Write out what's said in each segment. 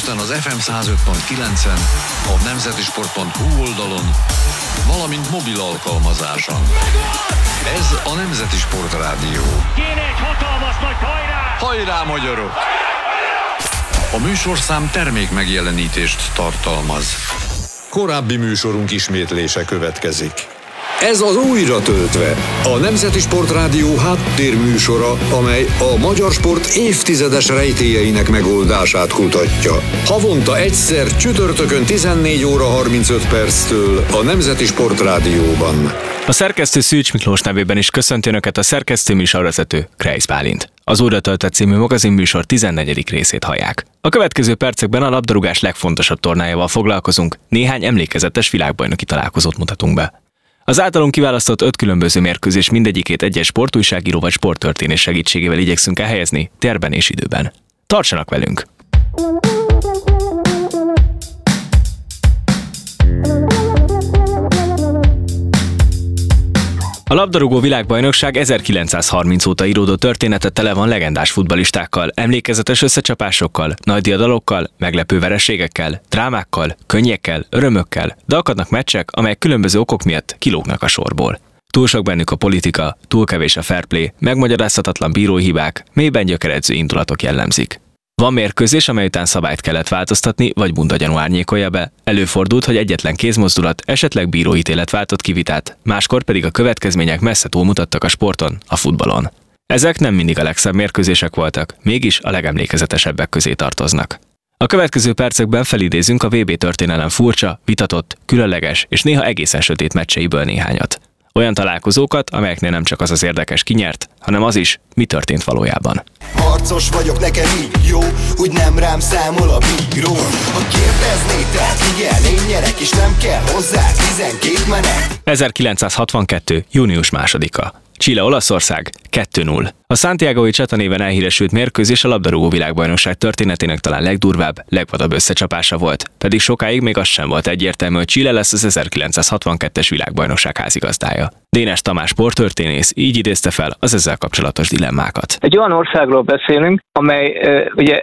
Budapesten az FM 105.9-en, a nemzetisport.hu oldalon, valamint mobil alkalmazáson. Ez a Nemzeti Sport Rádió. Kéne egy hatalmas nagy hajrá! Hajrá, magyarok! A műsorszám termék megjelenítést tartalmaz. Korábbi műsorunk ismétlése következik. Ez az Újra töltve, a Nemzeti Sport Rádió háttérműsora, amely a magyar sport évtizedes rejtélyeinek megoldását kutatja. Havonta egyszer csütörtökön 14 óra 35 perctől a Nemzeti Sport Rádióban. A szerkesztő Szűcs Miklós nevében is köszönti Önöket a szerkesztő műsorvezető Kreisz Bálint. Az Újra töltve című magazinműsor 14. részét hallják. A következő percekben a labdarúgás legfontosabb tornájával foglalkozunk, néhány emlékezetes világbajnoki találkozót mutatunk be. Az általunk kiválasztott 5 különböző mérkőzés mindegyikét egyes sportújságíró vagy sporttörténés segítségével igyekszünk elhelyezni térben és időben. Tartsanak velünk! A labdarúgó világbajnokság 1930 óta íródó története tele van legendás futballistákkal, emlékezetes összecsapásokkal, nagy diadalokkal, meglepő vereségekkel, drámákkal, könnyekkel, örömökkel, de akadnak meccsek, amelyek különböző okok miatt kilógnak a sorból. Túl sok bennük a politika, túl kevés a fair play, megmagyarázhatatlan bírói hibák, mélyben gyökeredző indulatok jellemzik. Van mérkőzés, amely után szabályt kellett változtatni, vagy bundagyanú árnyékolja be. Előfordult, hogy egyetlen kézmozdulat, esetleg bíróítélet váltott ki vitát, máskor pedig a következmények messze túlmutattak a sporton, a futballon. Ezek nem mindig a legszebb mérkőzések voltak, mégis a legemlékezetesebbek közé tartoznak. A következő percekben felidézünk a VB történelem furcsa, vitatott, különleges és néha egészen sötét meccseiből néhányat. Olyan találkozókat, amelyeknél nem csak az az érdekes, ki nyert, hanem az is, mi történt valójában. Harcos vagyok, nekem így jó, úgy nem rám számol a bíró. Ha kérdeznétek, igen, én nyerek, és nem kell hozzá 12 menet. 1962. június 2-a. Chile-Olaszország 2-0. A Santiagói csata néven elhíresült mérkőzés a labdarúgó világbajnokság történetének talán legdurvább, legvadabb összecsapása volt, pedig sokáig még az sem volt egyértelmű, hogy Chile lesz az 1962-es világbajnokság házigazdája. Dénes Tamás sporttörténész így idézte fel az ezzel kapcsolatos dilemmákat. Egy olyan országról beszélünk, amely ugye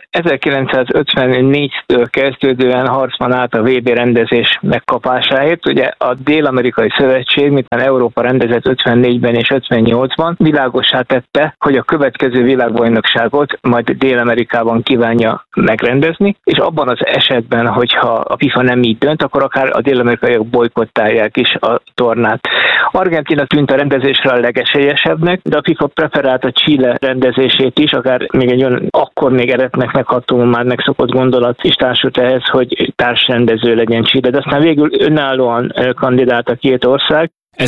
1954-től kezdődően harcban állt a VB rendezés megkapásáért. Ugye a Dél-Amerikai Szövetség, miután Európa rendezett 54-ben és 58-ban, világossá tette, hogy a következő világbajnokságot majd Dél-Amerikában kívánja megrendezni, és abban az esetben, hogyha a FIFA nem így dönt, akkor akár a dél-amerikaiak bojkottálják is a tornát. Argentína tűnt a rendezésre a legesélyesebbnek, de a FIFA preferálta Chile rendezését is, akár még egy olyan akkor még eredetnek meghatóan már megszokott gondolat is társult ehhez, hogy társrendező legyen Chile, de aztán végül önállóan kandidált a két ország.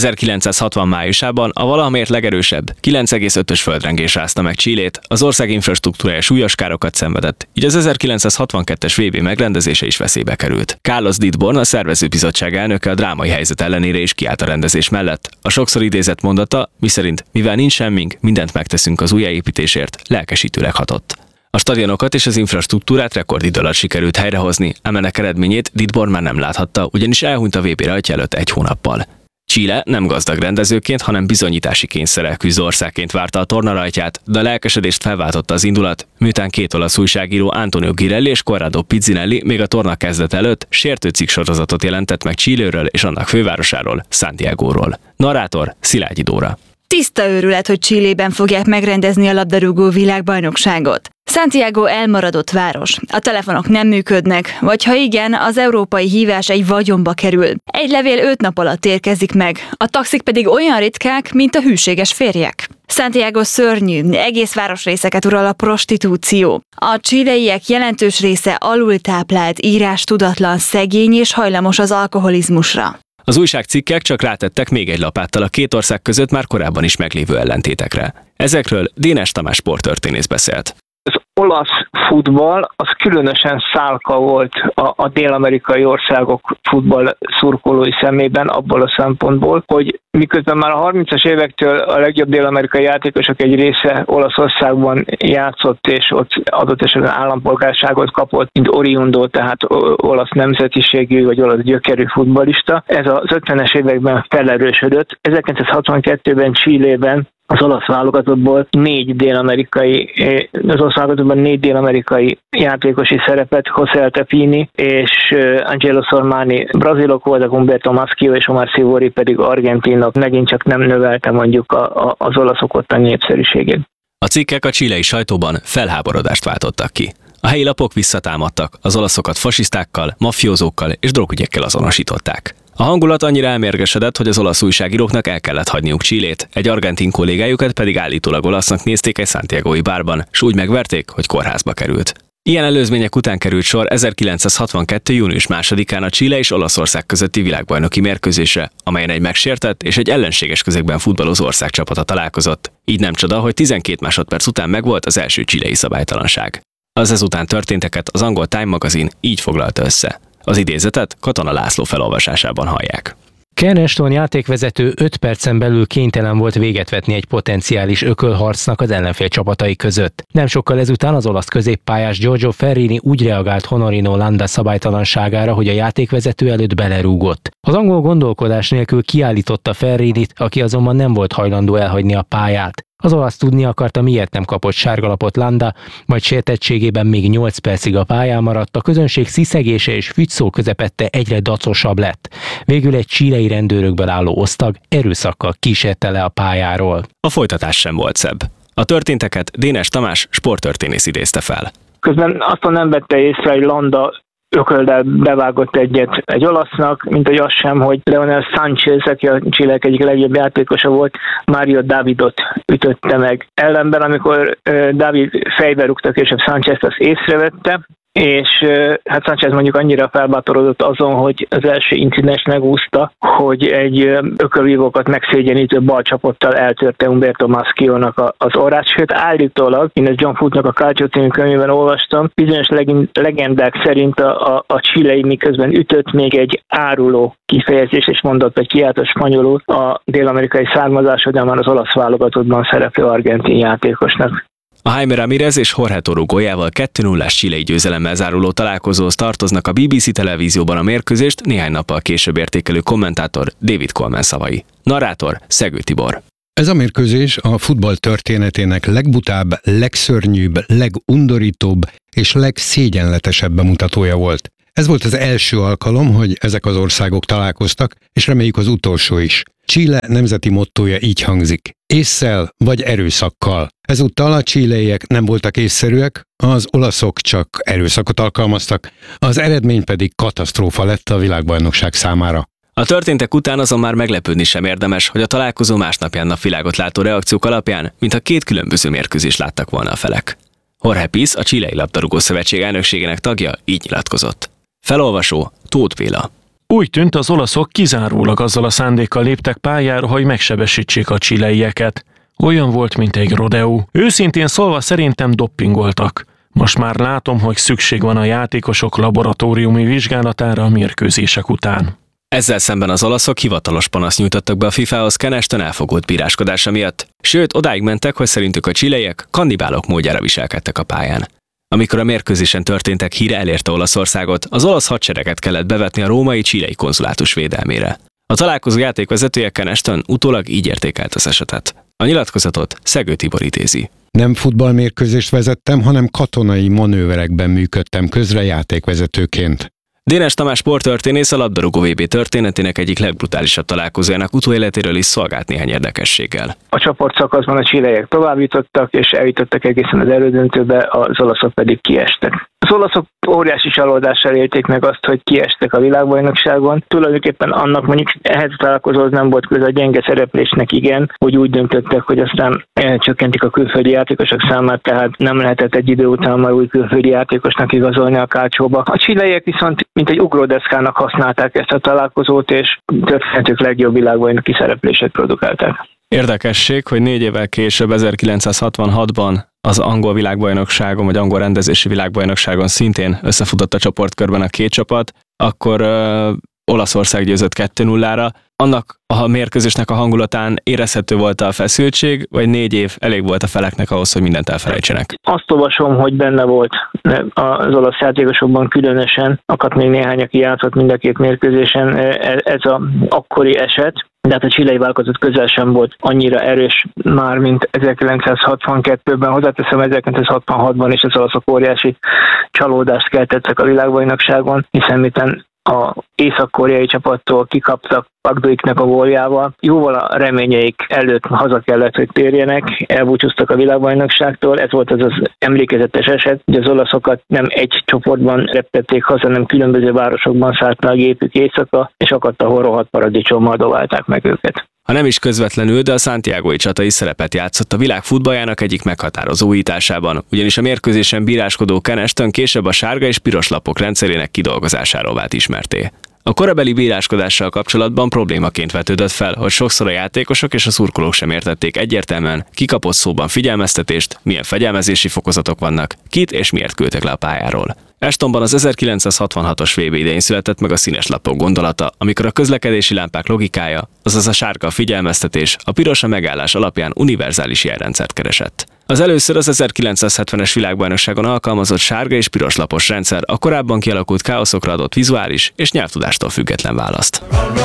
1960 májusában a valahamért legerősebb 9,5-ös földrengés rázta meg Chilét, az ország infrastruktúrája súlyos károkat szenvedett, így az 1962-es VB megrendezése is veszélybe került. Carlos Didborn, a szervezőbizottság elnöke a drámai helyzet ellenére is kiállt a rendezés mellett. A sokszor idézett mondata, miszerint mivel nincs semmink, mindent megteszünk az újjáépítésért, lelkesítőleg hatott. A stadionokat és az infrastruktúrát rekordidő alatt sikerült helyrehozni, ám ennek eredményét Didborn már nem láthatta, ugyanis elhunyt a VB rajtja előtt egy hónappal. Chile nem gazdag rendezőként, hanem bizonyítási kényszerrel küzdő országként várta a torna rajtját, de a lelkesedést felváltotta az indulat, miután két olasz újságíró, Antonio Girelli és Corrado Pizzinelli még a torna kezdet előtt sértő cikksorozatot jelentett meg Chiléről és annak fővárosáról, Santiagóról. Narrátor Szilágyi Dóra. Tiszta őrület, hogy Chilében fogják megrendezni a labdarúgó világbajnokságot. Santiago elmaradott város, a telefonok nem működnek, vagy ha igen, az európai hívás egy vagyonba kerül. Egy levél 5 nap alatt érkezik meg, a taxik pedig olyan ritkák, mint a hűséges férjek. Santiago szörnyű, egész városrészeket ural a prostitúció. A chileiek jelentős része alultáplált, írástudatlan, szegény és hajlamos az alkoholizmusra. Az újságcikkek csak rátettek még egy lapáttal a két ország között már korábban is meglévő ellentétekre. Ezekről Dénes Tamás sporttörténész beszélt. Az olasz futball az különösen szálka volt a dél-amerikai országok futball szurkolói szemében abból a szempontból, hogy miközben már a 30-as évektől a legjobb dél-amerikai játékosok egy része Olaszországban játszott, és ott adott esetben állampolgárságot kapott, mint oriundo, tehát olasz nemzetiségű vagy olasz gyökerű futballista. Ez az 50-es években felerősödött. 1962-ben Chilében az olasz válogatottban 4 dél-amerikai játékos is szerepet, José Altafini és Angelo Sormani brazilok voltak, Umberto Maschio és Omar Sivori pedig argentinok, megint csak nem növelte mondjuk az olaszok ott a népszerűségét. A cikkek a chilei sajtóban felháborodást váltottak ki. A helyi lapok visszatámadtak, az olaszokat fasisztákkal, mafiózókkal és drogügyekkel azonosították. A hangulat annyira elmérgesedett, hogy az olasz újságíróknak el kellett hagyniuk Chilét, egy argentin kollégájukat pedig állítólag olasznak nézték egy santiagói bárban, s úgy megverték, hogy kórházba került. Ilyen előzmények után került sor 1962. június 2-án a Chile és Olaszország közötti világbajnoki mérkőzésre, amelyen egy megsértett és egy ellenséges közegben futballozó országcsapata találkozott. Így nem csoda, hogy 12 másodperc után megvolt az első chilei szabálytalanság. Az ezután történteket az angol Time magazin így foglalta össze. Az idézetet Katona László felolvasásában hallják. Ken Ashton játékvezető 5 percen belül kénytelen volt véget vetni egy potenciális ökölharcnak az ellenfél csapatai között. Nem sokkal ezután az olasz középpályás Giorgio Ferrini úgy reagált Honorino Landa szabálytalanságára, hogy a játékvezető előtt belerúgott. Az angol gondolkodás nélkül kiállította Ferrinit, aki azonban nem volt hajlandó elhagyni a pályát. Az olasz tudni akarta, miért nem kapott sárgalapot Landa, majd sértettségében még 8 percig a pályán maradt, a közönség sziszegése és fügyszó közepette egyre dacosabb lett. Végül egy chilei rendőrökből álló osztag erőszakkal kísérte le a pályáról. A folytatás sem volt szebb. A történteket Dénes Tamás sporttörténész idézte fel. Közben azt nem vette észre, hogy Landa ököldel bevágott egyet egy olasznak, mint hogy az sem, hogy Leonel Sánchez, aki a Chilek egyik legjobb játékosa volt, Mário Davidot ütötte meg. Ellenben, amikor David fejbe rúgta, később Sánchez azt észrevette, és hát Sánchez mondjuk annyira felbátorodott azon, hogy az első incidens megúszta, hogy egy ökölvívókat megszégyenítő balcsapottal eltörte Umberto Maschio-nak az orrát, sőt állítólag, én ezt John Footnak a Calcio című könyvében olvastam, bizonyos legendák szerint a chilei miközben ütött még egy áruló kifejezés, és mondott, hogy kiáltott spanyolul a dél-amerikai származású, de már az olasz válogatottban szereplő argentin játékosnak. A Jaime Ramírez és Jorge Toro góljával 2-0-ás chilei győzelemmel záruló találkozóhoz tartoznak a BBC televízióban a mérkőzést néhány nappal később értékelő kommentátor David Coleman szavai. Narrátor Szegő Tibor. Ez a mérkőzés a futball történetének legbutább, legszörnyűbb, legundorítóbb és legszégyenletesebb bemutatója volt. Ez volt az első alkalom, hogy ezek az országok találkoztak, és reméljük az utolsó is. Chile nemzeti mottója így hangzik: ésszel vagy erőszakkal. Ezúttal a chileiek nem voltak észszerűek, az olaszok csak erőszakot alkalmaztak, az eredmény pedig katasztrófa lett a világbajnokság számára. A történtek után azon már meglepődni sem érdemes, hogy a találkozó másnapján napvilágot látó reakciók alapján, mintha 2 különböző mérkőzést láttak volna a felek. Jorge Pisz, a Chilei Labdarúgó Szövetség elnökségének tagja így nyilatkozott. Felolvasó Tóth Béla. Úgy tűnt, az olaszok kizárólag azzal a szándékkal léptek pályára, hogy megsebesítsék a chileieket. Olyan volt, mint egy rodeó. Őszintén szólva szerintem doppingoltak. Most már látom, hogy szükség van a játékosok laboratóriumi vizsgálatára a mérkőzések után. Ezzel szemben az olaszok hivatalos panaszt nyújtottak be a FIFA-hoz Ken Ashton elfogult bíráskodása miatt, sőt odáig mentek, hogy szerintük a chileiek kannibálok módjára viselkedtek a pályán. Amikor a mérkőzésen történtek híre elérte Olaszországot, az olasz hadsereget kellett bevetni a római chilei konzulátus védelmére. A találkozó játékvezetője Ken Ashton utólag így értékelt az esetet. A nyilatkozatot Szegő Tibor idézi. Nem futballmérkőzést vezettem, hanem katonai manőverekben működtem közre játékvezetőként. Dénes Tamás sporttörténész a labdarúgó VB történetének egyik legbrutálisabb találkozójának utóéletéről is szolgált néhány érdekességgel. A csoportszakaszban a chileiek tovább jutottak, és eljutottak egészen az elődöntőbe, az olaszok pedig kiestek. Az olaszok óriási csalódással élték meg azt, hogy kiestek a világbajnokságon. Tulajdonképpen annak mondjuk ehhez a találkozóhoz nem volt köze, a gyenge szereplésnek igen, hogy úgy döntöttek, hogy aztán csökkentik a külföldi játékosok számát, tehát nem lehetett egy idő után már új külföldi játékosnak igazolni a Calcióba. A chileiek viszont mint egy ugródeszkának használták ezt a találkozót, és történetük legjobb világbajnoki szereplését produkálták. Érdekesség, hogy 4 évvel később, 1966-ban az angol világbajnokságon, vagy angol rendezési világbajnokságon szintén összefutott a csoportkörben a 2 csapat, akkor Olaszország győzött 2-0-ra. Annak a mérkőzésnek a hangulatán érezhető volt a feszültség, vagy 4 év elég volt a feleknek ahhoz, hogy mindent elfelejtsenek? Azt olvasom, hogy benne volt az olasz játékosokban különösen, akadt még néhány, aki játszott mind a 2 mérkőzésen, ez az akkori eset. de hát a chilei válogatott közel sem volt annyira erős már, mint 1962-ben. Hozzáteszem, 1966-ban is az olaszok óriási csalódást keltettek a világbajnokságon, hiszen miután a észak-koreai csapattól kikaptak Park Do-iknek a góljával. Jóval a reményeik előtt haza kellett, hogy térjenek, elbúcsúztak a világbajnokságtól. Ez volt az emlékezetes eset, hogy az olaszokat nem egy csoportban reptették haza, hanem különböző városokban szállt le a gépük éjszaka, és akadt, ahol rohadt paradicsommal dobálták meg őket. Ha nem is közvetlenül, de a Santiagói csata is szerepet játszott a világ futballjának egyik meghatározó újításában, ugyanis a mérkőzésen bíráskodó Ken Ashton később a sárga és piros lapok rendszerének kidolgozásáról vált ismertté. A korabeli bíráskodással kapcsolatban problémaként vetődött fel, hogy sokszor a játékosok és a szurkolók sem értették egyértelműen, ki kapott szóban figyelmeztetést, milyen fegyelmezési fokozatok vannak, kit és miért küldtek le a pályáról. Ashtonban az 1966-os VB idején született meg a színes lapok gondolata, amikor a közlekedési lámpák logikája, azaz a sárga a figyelmeztetés, a piros a megállás alapján univerzális jelrendszert keresett. Az először az 1970-es világbajnokságon alkalmazott sárga és piros lapos rendszer a korábban kialakult káoszokra adott vizuális és nyelvtudástól független választ.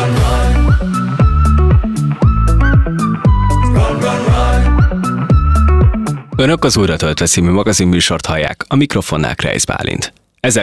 Önök az Újra töltve című magazinműsort hallják, a mikrofonnál Kreisz Bálint.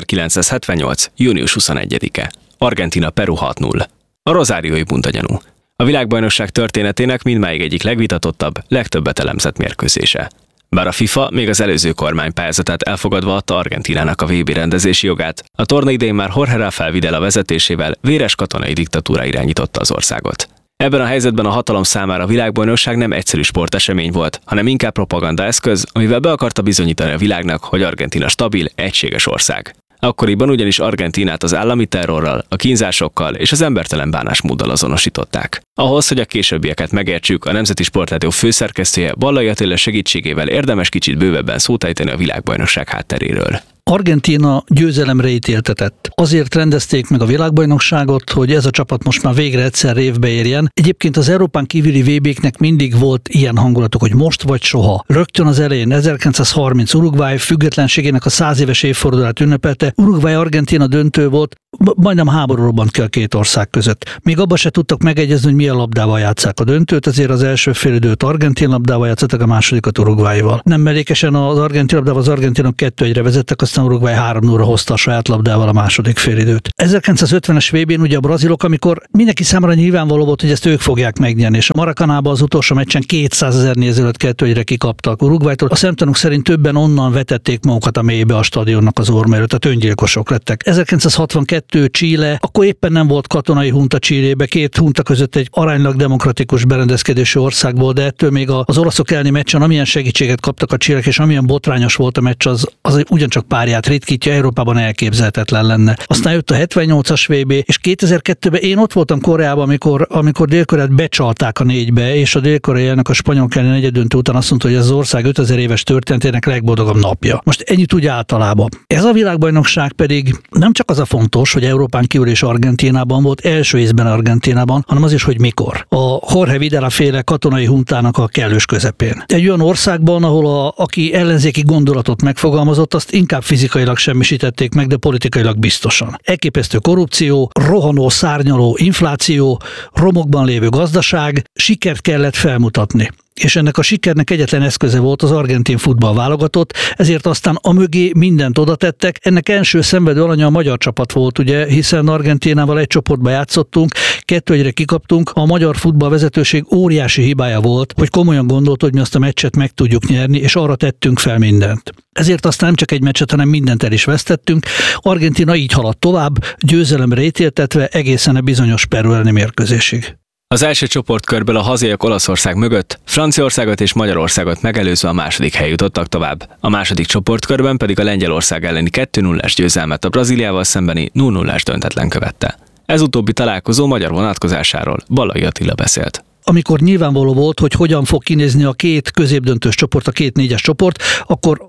1978. június 21-e. Argentína Peru 6-0. A rozáriói buntagyanú. A világbajnokság történetének mindmáig egyik legvitatottabb, legtöbbet elemzett mérkőzése. Bár a FIFA még az előző kormány pályázatát elfogadva adta Argentínának a VB rendezési jogát, a torna idején már Jorge Rafael Videla vezetésével véres katonai diktatúra irányította az országot. Ebben a helyzetben a hatalom számára a világbajnokság nem egyszerű sportesemény volt, hanem inkább propagandaeszköz, amivel be akarta bizonyítani a világnak, hogy Argentína stabil, egységes ország. Akkoriban ugyanis Argentínát az állami terrorral, a kínzásokkal és az embertelen bánásmóddal azonosították. Ahhoz, hogy a későbbieket megértsük, a Nemzeti Sportrádió főszerkesztője Ballai Attila segítségével érdemes kicsit bővebben szót ejteni a világbajnokság hátteréről. Argentína győzelemre ítéltetett. Azért rendezték meg a világbajnokságot, hogy ez a csapat most már végre egyszer révbe érjen. Egyébként az Európán kívüli VB-knek mindig volt ilyen hangulatok, hogy most vagy soha. Rögtön az elején 1930 Uruguay függetlenségének a 100 éves évfordulát ünnepelte. Uruguay-Argentína döntő volt, majdnem háború robbant ki a két ország között. Még abban se tudtak megegyezni, hogy milyen labdával játsszák a döntőt, ezért az első félidőt argentin labdával játszottak, a másodikat Uruguayval. Nem mellékesen az argentin labdával az argentinok 2-1-re vezettek, aztán Uruguay 3-0-ra hozta a saját labdával a második félidőt. 1950-es VB-n ugye a brazilok, amikor mindenki számára nyilvánvaló volt, hogy ezt ők fogják megnyerni, és a Maracanában az utolsó meccsen 200 000 nézőt 2-1-re kikaptak Uruguaytól. A szemtanúk szerint többen onnan vetették magukat a mélybe a stadionnak az orma előtt, tehát öngyilkosok lettek. 1962 Chile, akkor éppen nem volt katonai hunta Chilébe, két hunta között egy aránylag demokratikus berendezkedésű országból, de ettől még az olaszok elleni meccsen amilyen segítséget kaptak a chilek, és amilyen botrányos volt a meccs, az ugyancsak párját ritkítja, Európában elképzelhetetlen lenne. Aztán jött a 78-as VB, és 2002-ben én ott voltam Koreában, amikor Dél-Koreát becsalták a 4-be, és a dél-koreai elnök a spanyolok elleni negyeddöntő után azt mondta, hogy ez az ország 5000 éves történetének legboldogabb napja. Most ennyit úgy általában. Ez a világbajnokság pedig nem csak az a fontos, hogy Európán kívül és Argentínában volt, első ízben Argentínában, hanem az is, hogy mikor. A Jorge Videla féle katonai huntának a kellős közepén. Egy olyan országban, ahol aki ellenzéki gondolatot megfogalmazott, azt inkább fizikailag semmisítették meg, de politikailag biztosan. Elképesztő korrupció, rohanó, szárnyaló infláció, romokban lévő gazdaság, sikert kellett felmutatni. És ennek a sikernek egyetlen eszköze volt az argentin futballválogatott, ezért aztán amögé mindent oda tettek. Ennek első szenvedő alanya a magyar csapat volt, ugye, hiszen Argentínával egy csoportba játszottunk, 2-1-re kikaptunk, a magyar futballvezetőség óriási hibája volt, hogy komolyan gondolt, hogy mi azt a meccset meg tudjuk nyerni, és arra tettünk fel mindent. Ezért aztán nem csak egy meccset, hanem mindent el is vesztettünk. Argentína így haladt tovább, győzelemre ítéltetve egészen a bizonyos Peru elleni mérkőzésig. Az első csoportkörből a hazaiak Olaszország mögött, Franciaországot és Magyarországot megelőzve a második hely jutottak tovább. A második csoportkörben pedig a Lengyelország elleni 2-0-es győzelmet a Brazíliával szembeni 0-0-es döntetlen követte. Ez utóbbi találkozó magyar vonatkozásáról Ballai Attila beszélt. Amikor nyilvánvaló volt, hogy hogyan fog kinézni a két középdöntős csoport, a két négyes csoport, akkor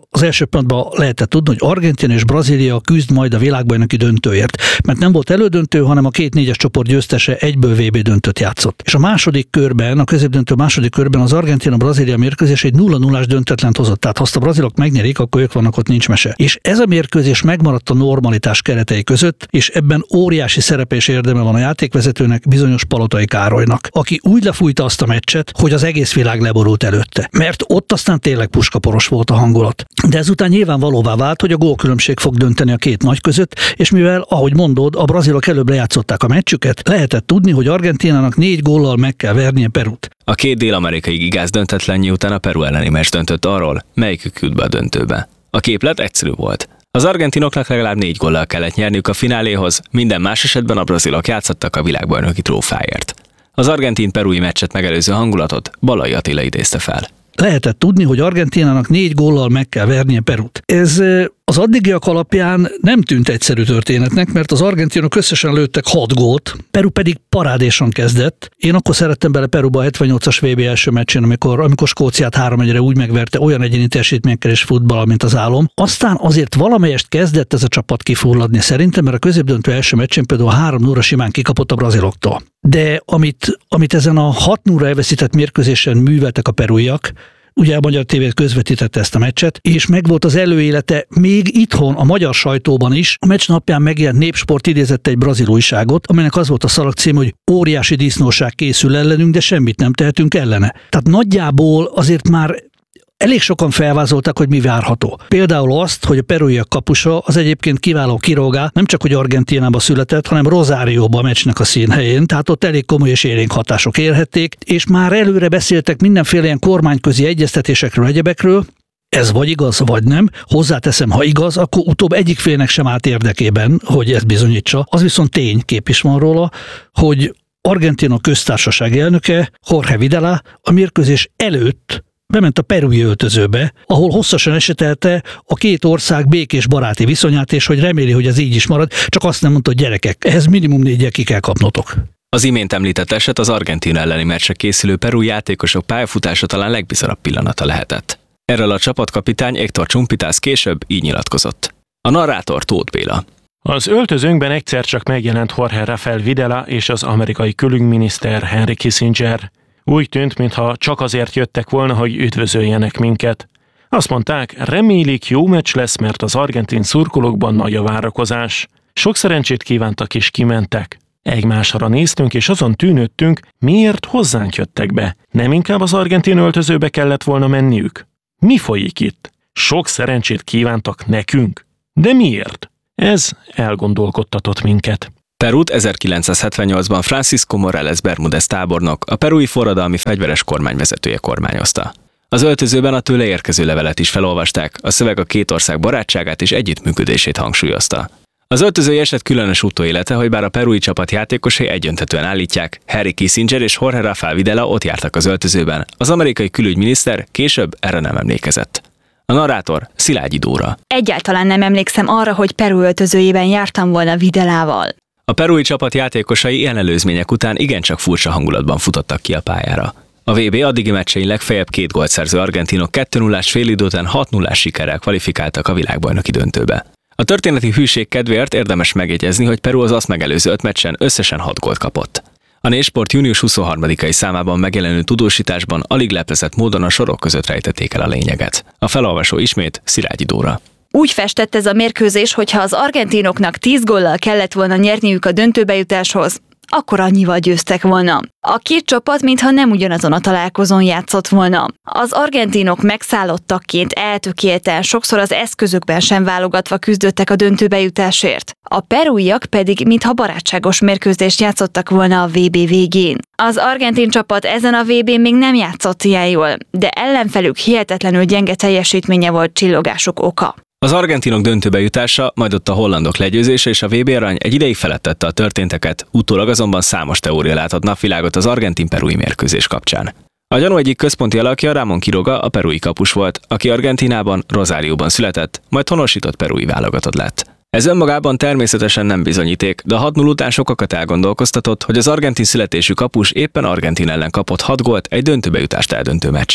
az első pillanatban lehetett tudni, hogy Argentína és Brazília küzd majd a világbajnoki döntőért, mert nem volt elődöntő, hanem a 2 4-es csoport győztese egyből VB döntőt játszott. És a második körben, a középdöntő második körben az Argentína-Brazília mérkőzés egy 0-0-ás döntetlent hozott. Tehát ha azt a brazilok megnyerik, akkor ők vannak, ott nincs mese. És ez a mérkőzés megmaradt a normalitás keretei között, és ebben óriási szerepe és érdeme van a játékvezetőnek, bizonyos Palotai Károlynak, aki úgy lefújta azt a meccset, hogy az egész világ leborult előtte. Mert ott aztán tényleg puskaporos volt a hangulat. De ezután nyilvánvalóvá vált, hogy a gólkülönbség fog dönteni a két nagy között, és mivel, ahogy mondod, a brazilok előbb lejátszották a meccsüket, lehetett tudni, hogy Argentínának 4 góllal meg kell vernie Perut. A 2 dél-amerikai gigász döntetlenje után a Peru elleni meccs döntött arról, melyikük jut be a döntőbe. A képlet egyszerű volt. Az argentinoknak legalább 4 góllal kellett nyerniük a fináléhoz, minden más esetben a brazilok játszottak a világbajnoki trófáért. Az argentin-perui meccset megelőző hangulatot Balai Attila idézte fel. Lehetett tudni, hogy Argentínának 4 góllal meg kell vernie Perut. Ez az addigiak alapján nem tűnt egyszerű történetnek, mert az argentinok összesen lőttek 6 gólt, Peru pedig parádésan kezdett. Én akkor szerettem bele Peruba a 78-as VB első meccsén, amikor Skóciát 3-1-re úgy megverte olyan egyéni teljesítményekkel és futballal, mint az álom. Aztán azért valamelyest kezdett ez a csapat kifulladni szerintem, mert a középdöntő első meccsén például 3-0-ra simán kikapott a braziloktól. De amit ezen a 6-0-ra elveszített mérkőzésen műveltek a peruiak, ugye a Magyar TV közvetítette ezt a meccset, és megvolt az előélete még itthon, a magyar sajtóban is. A meccs napján megjelent Népsport idézett egy brazil újságot, aminek az volt a szalagcím, hogy óriási disznóság készül ellenünk, de semmit nem tehetünk ellene. Tehát nagyjából azért már elég sokan felvázolták, hogy mi várható. Például azt, hogy a peruiak kapusa az egyébként kiváló Quiroga nem csak hogy Argentínába született, hanem Rosárióba a meccsnek a színhelyén, tehát ott elég komoly és élénk hatások érhették, és már előre beszéltek mindenféle ilyen kormányközi egyeztetésekről, egyebekről. Ez vagy igaz, vagy nem. Hozzáteszem, ha igaz, akkor utóbb egyik félnek sem állt érdekében, hogy ezt bizonyítsa. Az viszont ténykép is van róla, hogy Argentína köztársaság elnöke, Jorge Videla a mérkőzés előtt bement a perui öltözőbe, ahol hosszasan esetelte a két ország békés baráti viszonyát, és hogy reméli, hogy ez így is marad, csak azt nem mondta, hogy gyerekek, ehhez minimum 4-jel ki kell kapnotok. Az imént említett eset az Argentína elleni meccsre készülő perui játékosok pályafutása talán legbizarabb pillanata lehetett. Erről a csapatkapitány Héctor Chumpitas később így nyilatkozott. A narrátor Tóth Béla. Az öltözőnkben egyszer csak megjelent Jorge Rafael Videla és az amerikai külügyminiszter Henry Kissinger. Úgy tűnt, mintha csak azért jöttek volna, hogy üdvözöljenek minket. Azt mondták, remélik jó meccs lesz, mert az argentin szurkolókban nagy a várakozás. Sok szerencsét kívántak és kimentek. Egymásra néztünk és azon tűnődtünk, miért hozzánk jöttek be. Nem inkább az argentin öltözőbe kellett volna menniük? Mi folyik itt? Sok szerencsét kívántak nekünk? De miért? Ez elgondolkodtatott minket. Perút 1978-ban Francisco Morales Bermúdez tábornok, a perui forradalmi fegyveres kormány vezetője kormányozta. Az öltözőben a tőle érkező levelet is felolvasták, a szöveg a két ország barátságát és együttműködését hangsúlyozta. Az öltözői eset különös utóélete, hogy bár a perui csapat játékosai egyöntetően állítják, Henry Kissinger és Jorge Rafael Videla ott jártak az öltözőben, az amerikai külügyminiszter később erre nem emlékezett. A narrátor Szilágyi Dóra. Egyáltalán nem emlékszem arra, hogy Peru öltözőjében jártam volna Videlával. A perui csapat játékosai ilyen előzmények után igencsak furcsa hangulatban futottak ki a pályára. A VB addigi meccsein legfeljebb 2 gólt szerző argentinok 2-0-ás félidő után 6-0-ás sikerrel kvalifikáltak a világbajnoki döntőbe. A történeti hűség kedvéért érdemes megjegyezni, hogy Peru az azt megelőző 5 meccsen összesen 6 gólt kapott. A Népsport június 23-ai számában megjelenő tudósításban alig leplezett módon a sorok között rejtették el a lényeget. A felolvasó ismét Szilágyi Dóra. Úgy festett ez a mérkőzés, hogy ha az argentinoknak 10 góllal kellett volna nyerniük a döntőbejutáshoz, akkor annyival győztek volna. A két csapat mintha nem ugyanazon a találkozón játszott volna. Az argentinok megszállottakként eltökélten, sokszor az eszközökben sem válogatva küzdöttek a döntőbejutásért. A peruiak pedig mintha barátságos mérkőzést játszottak volna a VB végén. Az argentin csapat ezen a VB-n még nem játszott ilyen jól, de ellenfelük hihetetlenül gyenge teljesítménye volt csillogásuk oka. Az argentinok döntőbe jutása, majd ott a hollandok legyőzése és a VB arany egy ideig felettette a történteket, utólag azonban számos teória látott napvilágot az argentin-perui mérkőzés kapcsán. A gyanú egyik központi alakja Ramón Quiroga a perui kapus volt, aki Argentínában, Rosárióban született, majd honosított perui válogatott lett. Ez önmagában természetesen nem bizonyíték, de a 6-0 után sokakat elgondolkoztatott, hogy az argentin születésű kapus éppen Argentin ellen kapott 6 gólt egy döntőbejutást eldöntő meccsen.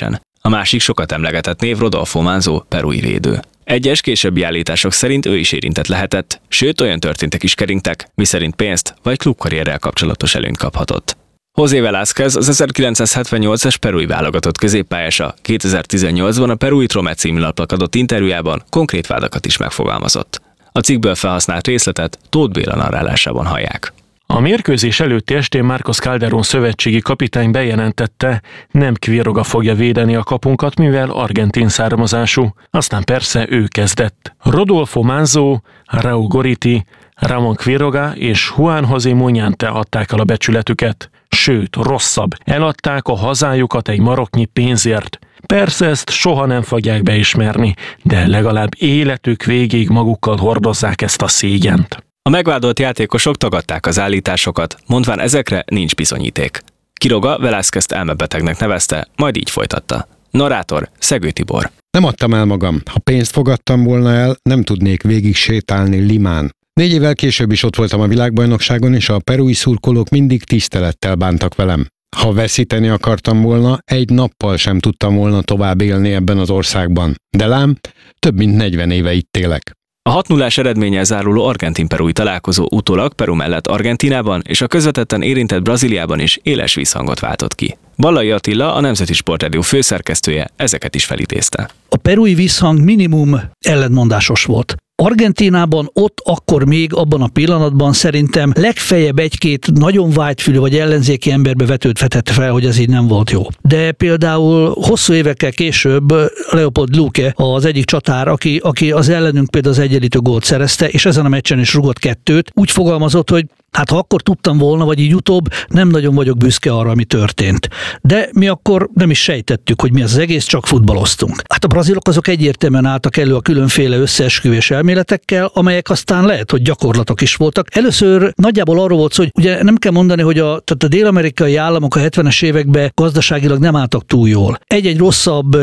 A másik sokat emlegetett név Rodolfo Manzo, perui védő. Egyes későbbi állítások szerint ő is érintett lehetett, sőt olyan történtek is keringtek, miszerint pénzt vagy klubkarrierrel kapcsolatos előnyt kaphatott. José Velázquez az 1978-as perui válogatott középpályása 2018-ban a Perui Trome című lapnak adott interjújában konkrét vádakat is megfogalmazott. A cikkből felhasznált részletet Tóth Béla narrálásában hallják. A mérkőzés előtti estén Marcos Calderón szövetségi kapitány bejelentette, nem Quiroga fogja védeni a kapunkat, mivel argentin származású. Aztán persze ő kezdett. Rodolfo Manzo, Raúl Gorriti, Ramón Quiroga és Juan José Muñante adták el a becsületüket. Sőt, rosszabb, eladták a hazájukat egy maroknyi pénzért. Persze ezt soha nem fogják beismerni, de legalább életük végéig magukkal hordozzák ezt a szégyent. A megvádolt játékosok tagadták az állításokat, mondván ezekre nincs bizonyíték. Quiroga Velázquezt elmebetegnek nevezte, majd így folytatta. Narrátor Szegő Tibor. Nem adtam el magam. Ha pénzt fogadtam volna el, nem tudnék végig sétálni Limán. 4 évvel később is ott voltam a világbajnokságon, és a perui szurkolók mindig tisztelettel bántak velem. Ha veszíteni akartam volna, egy nappal sem tudtam volna tovább élni ebben az országban. De lám, több mint 40 éve itt élek. A 6-0-ás eredménnyel záruló argentin-perui találkozó utólag Peru mellett Argentínában és a közvetetten érintett Brazíliában is éles visszhangot váltott ki. Ballai Attila, a Nemzeti Sportradió főszerkesztője ezeket is felidézte. A perui visszhang minimum ellentmondásos volt. Argentínában ott akkor még abban a pillanatban szerintem legfeljebb egy-két nagyon vágyfülű vagy ellenzéki emberbe vetődhetett fel, hogy ez így nem volt jó. De például hosszú évekkel később Leopold Luque, az egyik csatár, aki az ellenünk például az egyenlítő gólt szerezte, és ezen a meccsen is rugott 2-t, úgy fogalmazott, hogy hát ha akkor tudtam volna, vagy így utóbb, nem nagyon vagyok büszke arra, ami történt. De mi akkor nem is sejtettük, hogy mi az egész, csak futballoztunk. Hát a brazilok azok egyértelműen álltak elő a különféle összeesküvés elméletekkel, amelyek aztán lehet, hogy gyakorlatok is voltak. Először nagyjából arról volt szó, hogy ugye nem kell mondani, hogy a dél-amerikai államok a 70-es években gazdaságilag nem álltak túl jól. Egy-egy rosszabb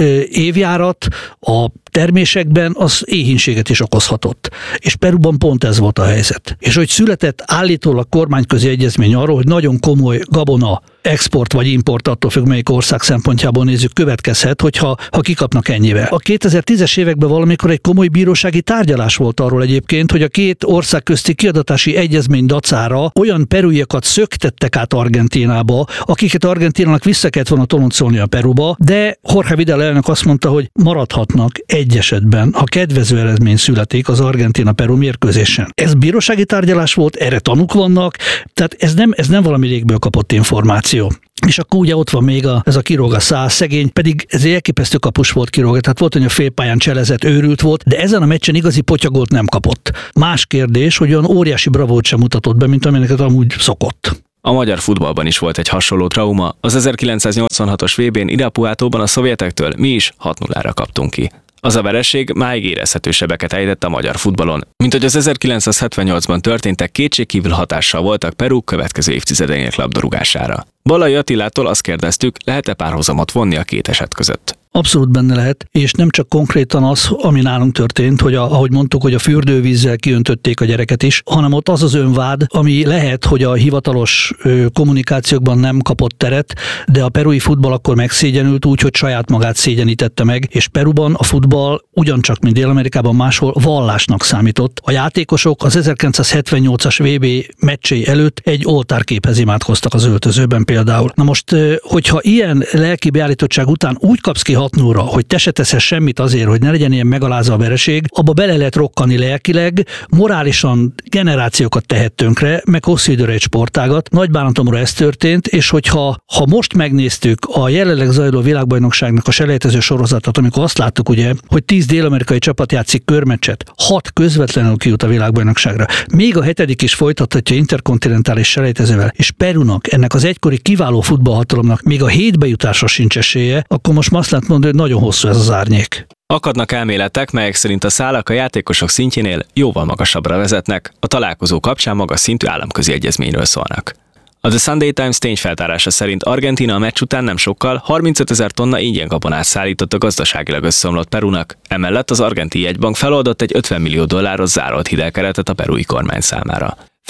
évjárat a termésekben az éhínséget is okozhatott. És Peruban pont ez volt a helyzet. És hogy született állítólag kormányközi egyezmény arról, hogy nagyon komoly gabona export vagy import, attól függ, melyik ország szempontjából nézzük, következhet, hogyha kikapnak ennyivel. A 2010-es években valamikor egy komoly bírósági tárgyalás volt arról egyébként, hogy a két ország közti kiadatási egyezmény dacára olyan peruiakat szöktettek át Argentínába, akiket Argentínának vissza kellett volna toloncolni a Peruba, de Jorge Vidal elnök azt mondta, hogy maradhatnak egy esetben, ha kedvező eredmény születik az Argentína-Peru mérkőzésen. Ez bírósági tárgyalás volt, erre tanúk vannak, tehát ez nem valami légből kapott információ. És akkor ugye ott van még ez a Quiroga száz szegény, pedig ez egy elképesztő kapus volt Quiroga, tehát volt, hogy a félpályán cselezett, őrült volt, de ezen a meccsen igazi potyagolt nem kapott. Más kérdés, hogy olyan óriási bravót sem mutatott be, mint amilyeneket amúgy szokott. A magyar futballban is volt egy hasonló trauma. Az 1986-os VB-n Irapuátóban a szovjetektől mi is 6-0-ra kaptunk ki. Az a vereség máig érezhető sebeket ejtett a magyar futballon, mint hogy az 1978-ban történtek kétségkívül hatással voltak Peru következő évtizedeinek labdarúgására. Ballai Attilától azt kérdeztük, lehet-e párhuzamot vonni a két eset között. Abszolút benne lehet, és nem csak konkrétan az, ami nálunk történt, hogy ahogy mondtuk, hogy a fürdővízzel kiöntötték a gyereket is, hanem ott az önvád, ami lehet, hogy a hivatalos kommunikációkban nem kapott teret, de a perui futball akkor megszégyenült úgy, hogy saját magát szégyenítette meg, és Peruban a futball ugyancsak, mint Dél-Amerikában máshol vallásnak számított. A játékosok az 1978-as VB meccsé előtt egy oltárképhez imádkoztak az öltözőben például. Na most, hogyha ilyen lelki beállítottság után úgy kapsz ki 6-0-ra, hogy te se teszel semmit azért, hogy ne legyen ilyen megalázva a vereség, abba bele lehet rokkani lelkileg, morálisan generációkat tehet tönkre, meg hosszú időre egy sportágat. Nagy bánatomra ez történt, és hogyha most megnéztük a jelenleg zajló világbajnokságnak a selejtező sorozatot, amikor azt láttuk ugye, hogy 10 dél-amerikai csapat játszik körmeccset, 6 közvetlenül kijut a világbajnokságra. Még a 7. is folytathatja interkontinentális selejtezővel, és Perunak, ennek az egykori kiváló futballhatalomnak még a 7-be jutásra sincs esélye, akkor most azt lehet mondani, hogy nagyon hosszú ez az árnyék. Akadnak elméletek, melyek szerint a szálak a játékosok szintjénél jóval magasabbra vezetnek, a találkozó kapcsán magas szintű államközi egyezményről szólnak. A The Sunday Times tényfeltárása szerint Argentína a meccs után nem sokkal 35 000 tonna ingyen gabonát szállított a gazdaságilag összeomlott Perunak, emellett az argentin jegybank feloldott egy $50 millió zárolt hitelkeretet a perui kormány számára.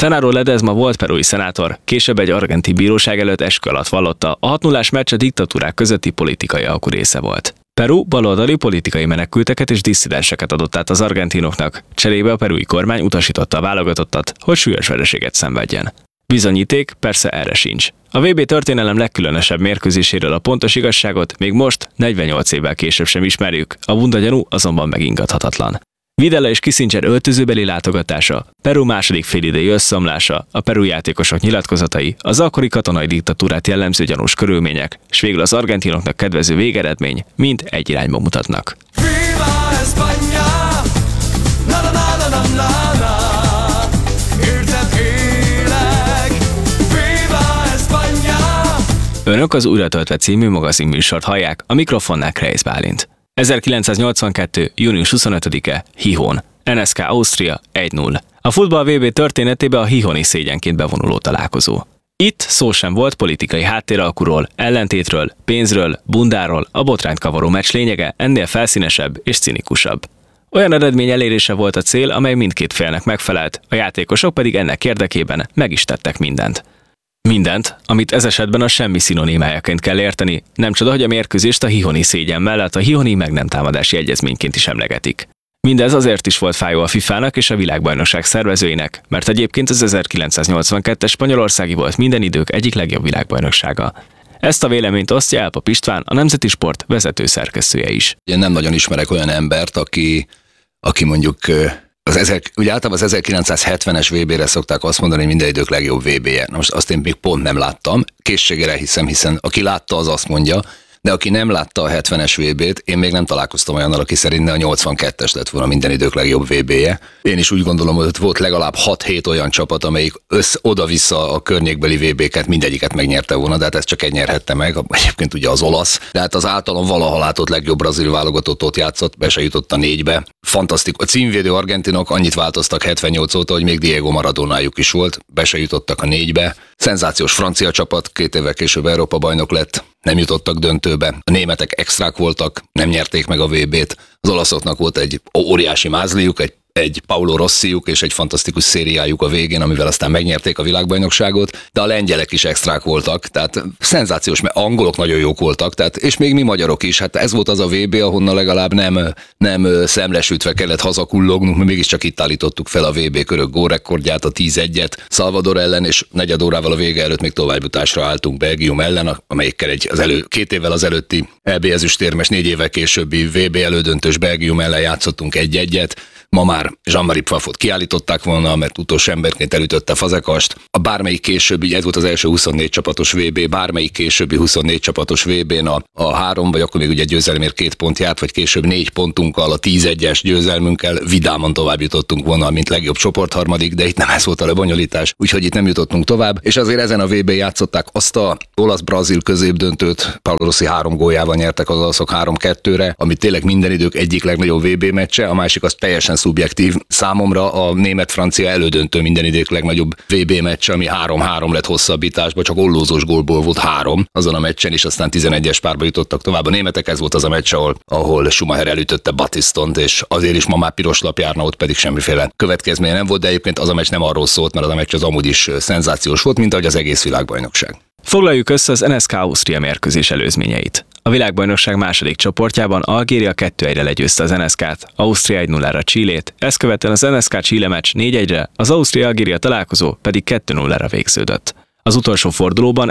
Genaro Ledezma volt perui szenátor, később egy argentin bíróság előtt eskü alatt vallotta, a 6-0-ás meccs a diktatúrák közötti politikai alkú része volt. Peru baloldali politikai menekülteket és disszidenseket adott át az argentinoknak, cserébe a perui kormány utasította a válogatottat, hogy súlyos vereséget szenvedjen. Bizonyíték persze erre sincs. A VB történelem legkülönösebb mérkőzéséről a pontos igazságot még most, 48 évvel később sem ismerjük, a bunda gyanú azonban megingathatatlan. Videla és Kissinger öltözőbeli látogatása, Peru második félidei összeomlása, a Peru játékosok nyilatkozatai, az akkori katonai diktatúrát jellemző gyanús körülmények, s végül az argentinoknak kedvező végeredmény mind egy irányba mutatnak. Önök az Újra töltve című magazinműsort hallják, a mikrofonnál Kreisz Bálint. 1982. június 25-e, Hihon. NSK Ausztria 1-0. A futball VB történetébe a hihoni szégyenként bevonuló találkozó. Itt szó sem volt politikai háttéralkuról, ellentétről, pénzről, bundáról, a botrányt kavaró meccs lényege ennél felszínesebb és cinikusabb. Olyan eredmény elérése volt a cél, amely mindkét félnek megfelelt, a játékosok pedig ennek érdekében meg is tettek mindent. Mindent, amit ez esetben a semmi szinonimájaként kell érteni, nem csoda, hogy a mérkőzést a hihoni szégyen mellett a hihoni meg nem támadási egyezményként is emlegetik. Mindez azért is volt fájó a FIFA-nak és a világbajnokság szervezőinek, mert egyébként az 1982-es spanyolországi volt minden idők egyik legjobb világbajnoksága. Ezt a véleményt osztja Elpap István, a Nemzeti Sport vezető szerkesztője is. Én nem nagyon ismerek olyan embert, aki mondjuk ugye általában az 1970-es VB-re szokták azt mondani, hogy minden idők legjobb VB-je. Na most azt én még pont nem láttam. Készségére hiszem, hiszen aki látta, az azt mondja, de aki nem látta a 70-es VB-t, én még nem találkoztam olyannal, aki szerint a 82-es lett volna minden idők legjobb VB-je. Én is úgy gondolom, hogy volt legalább 6-7 olyan csapat, amelyik oda-vissza a környékbeli VB-ket mindegyiket megnyerte volna, de hát ezt csak egy nyerhette meg, egyébként ugye az olasz. De hát az általán valaha látott legjobb brazil válogatott ott játszott, be se jutott a 4-be. Fantasztikus. A címvédő argentinok annyit változtak 78 óta, hogy még Diego Maradonájuk is volt, be se jutottak a 4-be. Szenzációs francia csapat, 2 évvel később Európa bajnok lett, nem jutottak döntőbe. A németek extrák voltak, nem nyerték meg a VB-t. Az olaszoknak volt egy óriási mázliuk, egy Paolo Rossiuk és egy fantasztikus szériájuk a végén, amivel aztán megnyerték a világbajnokságot, de a lengyelek is extrák voltak, tehát szenzációs, mert angolok nagyon jók voltak, tehát, és még mi magyarok is, hát ez volt az a VB, ahonnan legalább nem szemlesütve kellett hazakullognunk, mert mégiscsak itt állítottuk fel a VB körök gólrekordját, a 10-1-et Salvador ellen, és negyed órával a vége előtt még továbbjutásra álltunk Belgium ellen, amelyikkel 2 évvel az előtti EB ezüstérmes, 4 évvel későbbi VB elődöntős Belgium ellen játszottunk 1-1-et. Ma már Jean-Marie Pfaffot kiállították volna, mert utolsó emberként elütötte Fazekast. A bármelyik későbbi, ez volt az első 24 csapatos VB, bármelyik későbbi 24 csapatos VB-n a 3, vagy akkor még ugye győzelemért 2 pont járt, vagy később 4 pontunkkal, a 10-1-es győzelmünkkel vidáman tovább jutottunk volna, mint legjobb csoportharmadik, de itt nem ez volt a lebonyolítás, úgyhogy itt nem jutottunk tovább, és azért ezen a VB játszották azt a olasz-brazil középdöntőt, Paolo Rossi 3 góljával nyertek az olaszok 3-2-re, ami tényleg minden idők egyik legnagyobb VB meccse, a másik az teljesen szubjektív. Számomra a német-francia elődöntő minden idők legnagyobb VB meccs, ami 3-3 lett hosszabbításba, csak ollózós gólból volt 3 azon a meccsen, és aztán 11-es párba jutottak tovább. A németek, ez volt az a meccs, ahol Schumacher elütötte Battistont, és azért is ma már piros lap járna, ott pedig semmiféle következménye nem volt, de egyébként az a meccs nem arról szólt, mert az a meccs az amúgy is szenzációs volt, mint ahogy az egész világbajnokság. Foglaljuk össze az NSK Ausztria mérkőzés előzményeit. A világbajnokság második csoportjában Algéria 2-1-re legyőzte az NSK-t, Ausztria 1-0-ra Chilét, ezt követően az NSK-Chile meccs 4-1-re, az Ausztria-Algéria találkozó pedig 2-0-ra végződött. Az utolsó fordulóban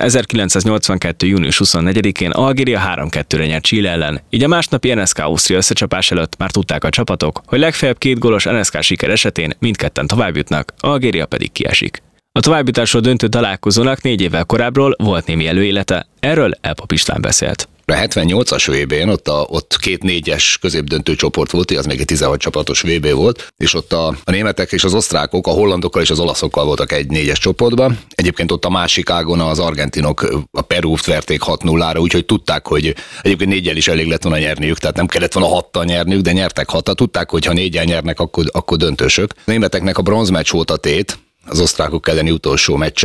1982. június 24-én Algéria 3-2-re nyert Chile ellen, így a másnapi NSK-Ausztria összecsapás előtt már tudták a csapatok, hogy legfeljebb 2 gólos NSK siker esetén mindketten továbbjutnak, Algéria pedig kiesik. A továbbjutásról döntő találkozónak 4 évvel korábbról volt némi előélete, erről Elpap István beszélt. A 78-as VB-n ott 2 4-es középdöntő csoport volt, az még egy 16 csapatos VB volt, és ott a németek és az osztrákok, a hollandokkal és az olaszokkal voltak egy 4-es csoportban. Egyébként ott a másik ágon az argentinok a Perút verték 6-0-ra, úgyhogy tudták, hogy egyébként 4-jel is elég lett volna nyerniük, tehát nem kellett volna 6-tal nyerniük, de nyertek 6-tal. Tudták, hogy ha 4-jel nyernek, akkor döntősök. A németeknek a bronzmeccs volt a tét, az osztrákok elleni utolsó meccsen,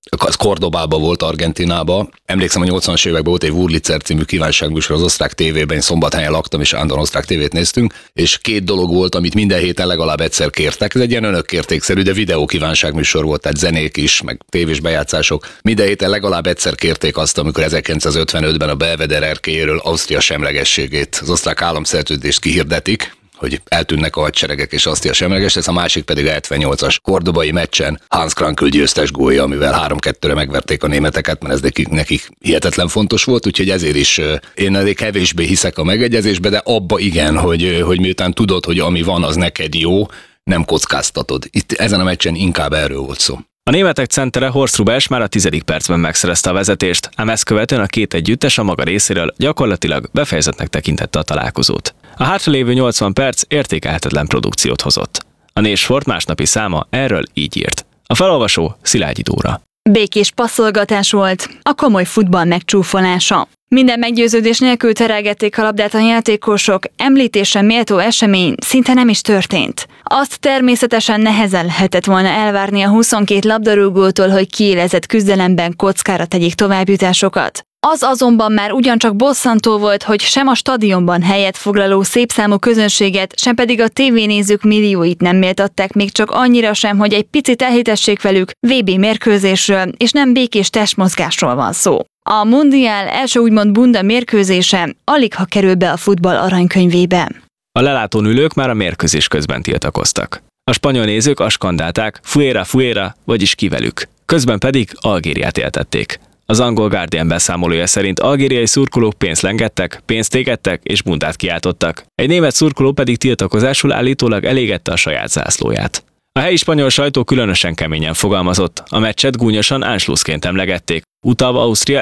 az Cordobában volt, Argentinában. Emlékszem, a 80-as években volt egy Wurlitzer című kívánságműsor az osztrák tévében, én Szombathelyen laktam, és állandóan osztrák tévét néztünk, és 2 dolog volt, amit minden héten legalább egyszer kértek. Ez egy ilyen önökkértékszerű, de videó kívánságműsor volt, tehát zenék is, meg tévés bejátszások. Minden héten legalább egyszer kérték azt, amikor 1955-ben a Belvedere erkélyéről Ausztria semlegességét, az osztrák államszerződést kihirdetik, hogy eltűnnek a hadseregek és Ausztria semleges lesz, a másik pedig a 78-as kordobai meccsen Hans Krankl győztes gólja, amivel 3-2-re megverték a németeket, mert ez nekik hihetetlen fontos volt, úgyhogy ezért is én elég kevésbé hiszek a megegyezésbe, de abba igen, hogy miután tudod, hogy ami van, az neked jó, nem kockáztatod. Itt ezen a meccsen inkább erről volt szó. A németek centere Horst Rubels már a 10. percben megszerezte a vezetést, ám ezt követően a 2 együttes a maga részéről gyakorlatilag befejezettnek tekintette a találkozót. A hátralévő 80 perc értékelhetetlen produkciót hozott. A Nézsport másnapi száma erről így írt. A felolvasó Szilágyi Dóra. Békés passzolgatás volt, a komoly futball megcsúfolása. Minden meggyőződés nélkül terelgették a labdát a játékosok, említésre méltó esemény szinte nem is történt. Azt természetesen nehezen lehetett volna elvárni a 22 labdarúgótól, hogy kiélezett küzdelemben kockára tegyék továbbjutásokat. Az azonban már ugyancsak bosszantó volt, hogy sem a stadionban helyet foglaló szépszámú közönséget, sem pedig a tévénézők millióit nem méltatták még csak annyira sem, hogy egy picit elhitessék velük, VB mérkőzésről és nem békés testmozgásról van szó. A mundiál első úgymond bunda mérkőzése aligha kerül be a futball aranykönyvébe. A lelátón ülők már a mérkőzés közben tiltakoztak. A spanyol nézők azt skandálták, fuera, fuera, vagyis ki velük. Közben pedig Algériát éltették. Az angol Guardian beszámolója szerint algériai szurkolók pénzt lengettek, pénzt égettek és bundát kiáltottak. Egy német szurkoló pedig tiltakozásul állítólag elégette a saját zászlóját. A helyi spanyol sajtó különösen keményen fogalmazott, a meccset gúnyosan Anschlussként emlegették, utalva Ausztria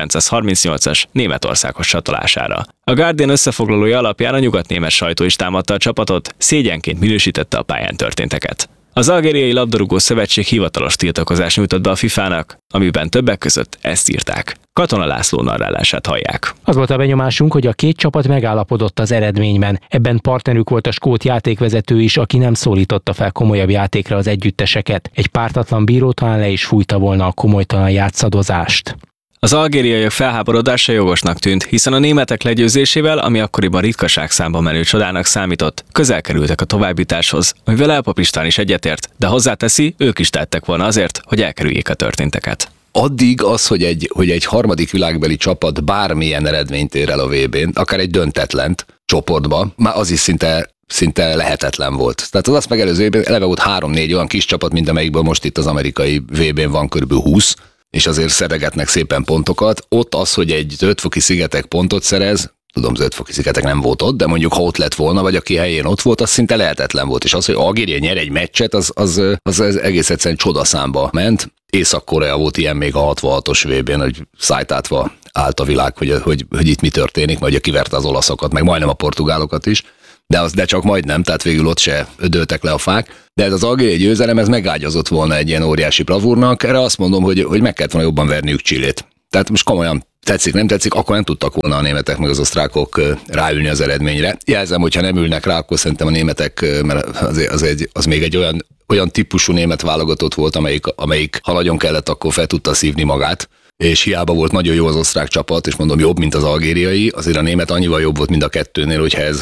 1938-as Németországhoz csatolására. A Guardian összefoglalója alapján a nyugatnémet sajtó is támadta a csapatot, szégyenként minősítette a pályán történteket. Az Algériai Labdarúgó Szövetség hivatalos tiltakozást nyújtott be a FIFA-nak, amiben többek között ezt írták. Katona László narrálását hallják. Az volt a benyomásunk, hogy a 2 csapat megállapodott az eredményben. Ebben partnerük volt a skót játékvezető is, aki nem szólította fel komolyabb játékra az együtteseket. Egy pártatlan bíró talán le is fújta volna a komolytalan játszadozást. Az algériaiak felháborodása jogosnak tűnt, hiszen a németek legyőzésével, ami akkoriban ritkaság számba menő csodának számított, közel kerültek a továbbjutáshoz, amivel El Papistán is egyetért, de hozzáteszi, ők is tettek volna azért, hogy elkerüljék a történteket. Addig az, hogy egy harmadik világbeli csapat bármilyen eredményt ér el a VB-n, akár egy döntetlent csoportba, már az is szinte lehetetlen volt. Tehát az azt megelőző évben eleve volt 3-4 olyan kis csapat, mint amelyikből most itt az amerikai VB-n van kb. 20, és azért szeregetnek szépen pontokat. Ott az, hogy egy Zöld-foki szigetek pontot szerez, tudom, Zöld-foki szigetek nem volt ott, de mondjuk ha ott lett volna, vagy aki helyén ott volt, az szinte lehetetlen volt. És az, hogy Algéria nyer egy meccset, az egész egyszerűen csodaszámba ment. Észak-Korea volt ilyen még a 66-os VB-n, hogy szájtátva állt a világ, hogy itt mi történik, majd kiverte az olaszokat, meg majdnem a portugálokat is. De csak majdnem, tehát végül ott se dőltek le a fák. De ez az algériai győzelem, ez megágyazott volna egy ilyen óriási bravúrnak. Erre azt mondom, hogy meg kellett volna jobban verniük Chilét. Tehát most komolyan tetszik, nem tetszik, akkor nem tudtak volna a németek meg az osztrákok ráülni az eredményre. Jelzem, hogyha nem ülnek rá, akkor szerintem a németek, mert az még egy olyan típusú német válogatott volt, amelyik ha nagyon kellett, akkor fel tudta szívni magát. És hiába volt nagyon jó az osztrák csapat, és mondom jobb, mint az algériai, azért a német annyival jobb volt mind a kettőnél,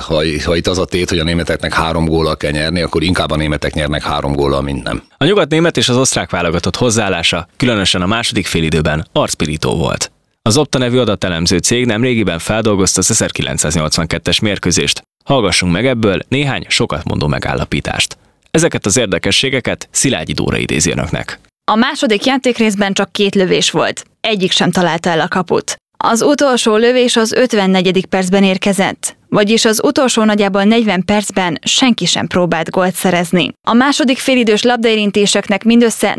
ha itt az a tét, hogy a németeknek 3 góllal kell nyerni, akkor inkább a németek nyernek 3 góllal, mint nem. A nyugatnémet és az osztrák válogatott hozzáállása, különösen a második félidőben arcpirító volt. Az Opta nevű adatelemző cég nemrégiben feldolgozta az 1982-es mérkőzést. Hallgassunk meg ebből néhány sokat mondó megállapítást. Ezeket az érdekességeket Szilágyi Dóra idézi önöknek. A második játékrészben csak 2 lövés volt. Egyik sem találta el a kaput. Az utolsó lövés az 54. percben érkezett, vagyis az utolsó nagyjából 40 percben senki sem próbált gólt szerezni. A második félidős labdaérintéseknek mindössze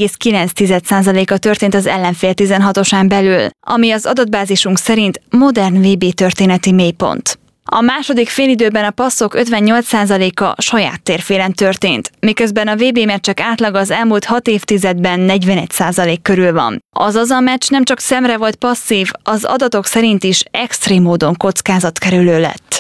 0,9%-a történt az ellenfél 16-osán belül, ami az adatbázisunk szerint modern VB történeti mélypont. A második félidőben a passzok 58%-a saját térfélen történt, miközben a VB meccsek átlaga az elmúlt 6 évtizedben 41% körül van. Azaz a meccs nem csak szemre volt passzív, az adatok szerint is extrém módon kockázatkerülő lett.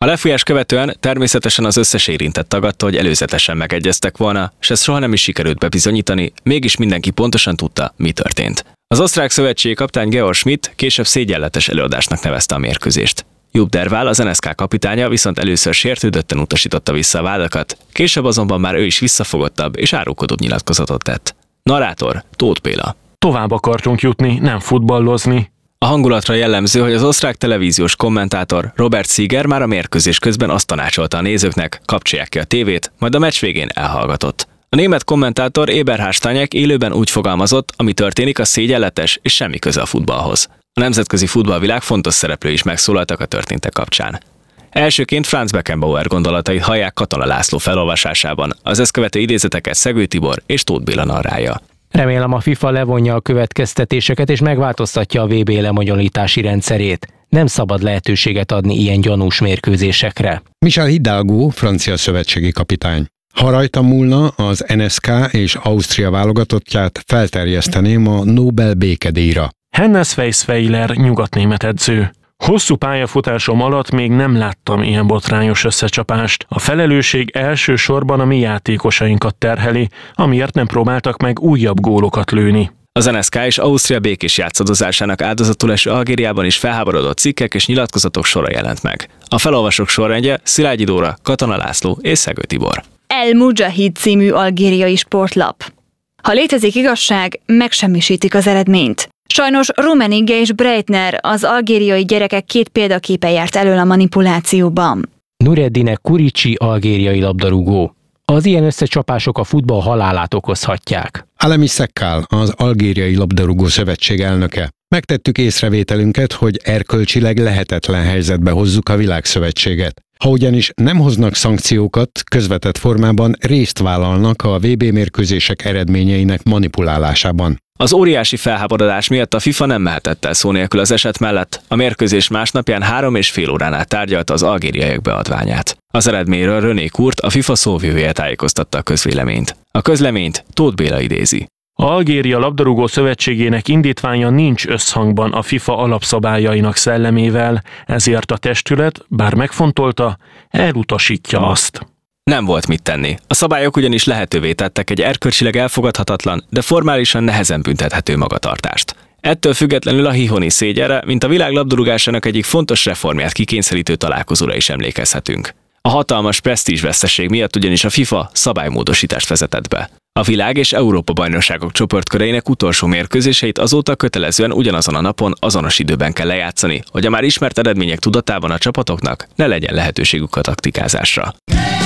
A lefújás követően természetesen az összes érintett tagadta, hogy előzetesen megegyeztek volna, és ezt soha nem is sikerült bebizonyítani, mégis mindenki pontosan tudta, mi történt. Az osztrák szövetségi kapitány Georg Schmidt később szégyenletes előadásnak nevezte a mérkőzést. Jupp Derwál, az NSK kapitánya viszont először sértődötten utasította vissza a vádakat, később azonban már ő is visszafogottabb és árulkodóbb nyilatkozatot tett. Narrátor Tóth Béla. Tovább akartunk jutni, nem futballozni. A hangulatra jellemző, hogy az osztrák televíziós kommentátor Robert Sieger már a mérkőzés közben azt tanácsolta a nézőknek, kapcsolják ki a tévét, majd a meccs végén elhallgatott. A német kommentátor Eberhard Stanyek élőben úgy fogalmazott, ami történik, a szégyenletes és semmi köze a futballhoz. A nemzetközi futballvilág fontos szereplői is megszólaltak a történtek kapcsán. Elsőként Franz Beckenbauer gondolatait hallják Katona László felolvasásában, az ezt követő idézeteket Szegő Tibor és Tóth Béla narrálja. Remélem, a FIFA levonja a következtetéseket és megváltoztatja a VB lebonyolítási rendszerét. Nem szabad lehetőséget adni ilyen gyanús mérkőzésekre. Michel Hidalgo, francia szövetségi kapitány. Ha rajta múlna, az NSK és Ausztria válogatottját felterjeszteném a Nobel békedíjra. Hannes Weisweiler, nyugatnémet edző. Hosszú pályafutásom alatt még nem láttam ilyen botrányos összecsapást. A felelősség elsősorban a mi játékosainkat terheli, amiért nem próbáltak meg újabb gólokat lőni. Az NSK és Ausztria békés játszadozásának áldozatul eső Algériában is felháborodott cikkek és nyilatkozatok sora jelent meg. A felolvasók sorrendje Szilágyi Dóra, Katona László és Szegő Tibor. El Mujahid című algériai sportlap. Ha létezik igazság, megsemmisítik az eredményt. Sajnos Rummenigge és Breitner, az algériai gyerekek két példaképe járt elől a manipulációban. Noureddine Kurici, algériai labdarúgó. Az ilyen összecsapások a futball halálát okozhatják. Alemi Sekkal, az Algériai Labdarúgó Szövetség elnöke. Megtettük észrevételünket, hogy erkölcsileg lehetetlen helyzetbe hozzuk a világszövetséget. Ha ugyanis nem hoznak szankciókat, közvetett formában részt vállalnak a VB mérkőzések eredményeinek manipulálásában. Az óriási felháborodás miatt a FIFA nem mehetett el szó nélkül az eset mellett. A mérkőzés másnapján 3,5 órán át tárgyalta az algériaiak beadványát. Az eredményről René Kurt, a FIFA szóvivője tájékoztatta a közvéleményt. A közleményt Tóth Béla idézi. Algéria labdarúgó szövetségének indítványa nincs összhangban a FIFA alapszabályainak szellemével, ezért a testület, bár megfontolta, elutasítja azt. Nem volt mit tenni. A szabályok ugyanis lehetővé tettek egy erkölcsileg elfogadhatatlan, de formálisan nehezen büntethető magatartást. Ettől függetlenül a hihoni szégyenre, mint a világ labdarúgásának egyik fontos reformját kikényszerítő találkozóra is emlékezhetünk. A hatalmas presztízsveszteség miatt ugyanis a FIFA szabálymódosítást vezetett be. A világ és Európa bajnokságok csoportköreinek utolsó mérkőzéseit azóta kötelezően ugyanazon a napon, azonos időben kell lejátszani, hogy a már ismert eredmények tudatában a csapatoknak ne legyen lehetőségük a taktikázásra.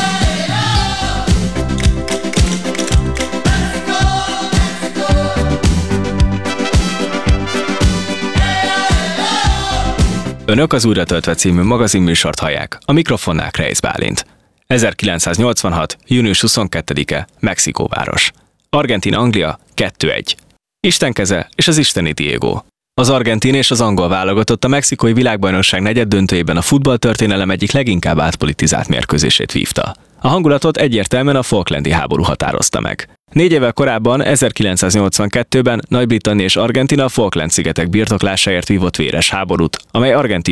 Önök az Újra töltve című magazinműsort hallják, a mikrofonnál Kreisz Bálint. 1986. június 22-e, Mexikóváros. Argentína-Anglia 2-1. Isten keze és az isteni Diego. Az argentin és az angol válogatott a mexikói világbajnokság negyeddöntőjében a futballtörténelem egyik leginkább átpolitizált mérkőzését vívta. A hangulatot egyértelműen a Falklandi háború határozta meg. 4 évvel korábban, 1982-ben Nagy-Britannia és Argentína a Falkland-szigetek birtoklásáért vívott véres háborút, amely argentin